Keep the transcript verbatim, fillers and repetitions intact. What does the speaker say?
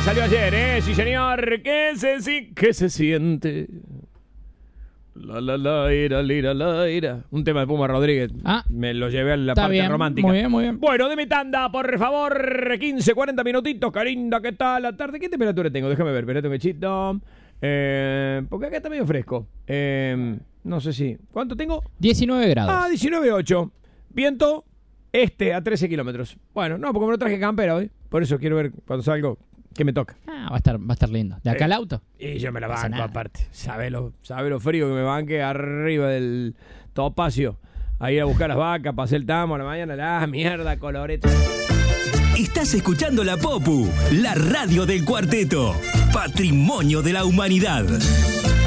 salió ayer, ¿eh? Sí, señor. ¿Qué se, si ¿Qué se siente? La, la, la, ira, lira, la, ira. Un tema de Puma Rodríguez. Ah, me lo llevé a la está parte bien, romántica. muy bien, muy bien. Bueno, de mi tanda, por favor. quince, cuarenta minutitos, Carinda. ¿Qué tal la tarde? ¿Qué temperatura tengo? Déjame ver, espérate un cachito. Eh, porque acá está medio fresco. Eh, no sé si. ¿Cuánto tengo? diecinueve grados. Ah, diecinueve punto ocho. Viento este a trece kilómetros. Bueno, no, porque me lo traje campera hoy. Por eso quiero ver cuando salgo qué me toca. Ah, va a estar, va a estar lindo. ¿De acá Eh, al auto? Y yo me la No pasa banco nada. aparte. Sabe lo, sabe lo frío que me banque arriba del topacio. Ahí a buscar las vacas, pasé el tamo a la mañana. La mierda, colorete. Estás escuchando La Popu, la radio del cuarteto. Patrimonio de la humanidad.